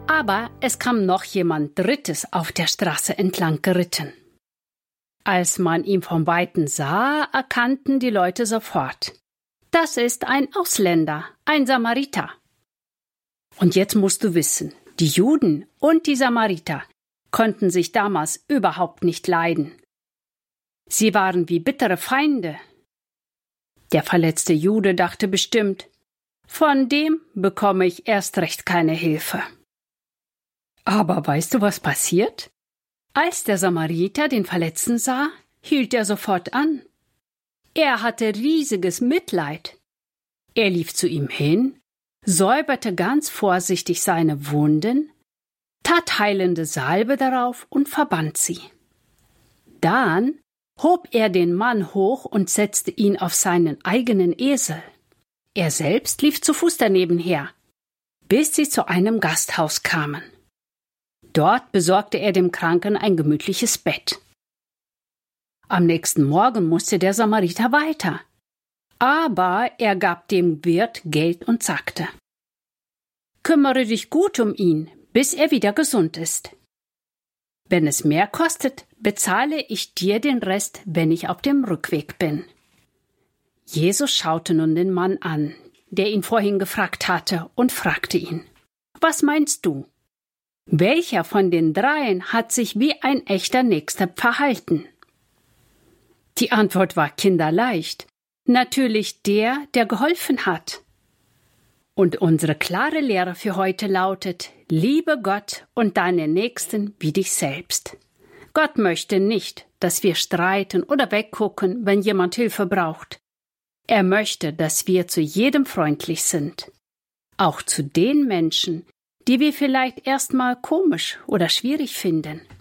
Aber es kam noch jemand Drittes auf der Straße entlang geritten. Als man ihn von Weitem sah, erkannten die Leute sofort: Das ist ein Ausländer, ein Samariter. Und jetzt musst du wissen, die Juden und die Samariter konnten sich damals überhaupt nicht leiden. Sie waren wie bittere Feinde. Der verletzte Jude dachte bestimmt: Von dem bekomme ich erst recht keine Hilfe. Aber weißt du, was passiert? Als der Samariter den Verletzten sah, hielt er sofort an. Er hatte riesiges Mitleid. Er lief zu ihm hin, säuberte ganz vorsichtig seine Wunden, tat heilende Salbe darauf und verband sie. Dann hob er den Mann hoch und setzte ihn auf seinen eigenen Esel. Er selbst lief zu Fuß daneben her, bis sie zu einem Gasthaus kamen. Dort besorgte er dem Kranken ein gemütliches Bett. Am nächsten Morgen musste der Samariter weiter, aber er gab dem Wirt Geld und sagte: Kümmere dich gut um ihn, bis er wieder gesund ist. Wenn es mehr kostet, bezahle ich dir den Rest, wenn ich auf dem Rückweg bin. Jesus schaute nun den Mann an, der ihn vorhin gefragt hatte, und fragte ihn: Was meinst du? Welcher von den dreien hat sich wie ein echter Nächster verhalten? Die Antwort war kinderleicht. Natürlich der geholfen hat. Und unsere klare Lehre für heute lautet: Liebe Gott und deinen Nächsten wie dich selbst. Gott möchte nicht, dass wir streiten oder weggucken, wenn jemand Hilfe braucht. Er möchte, dass wir zu jedem freundlich sind. Auch zu den Menschen, die wir vielleicht erstmal komisch oder schwierig finden.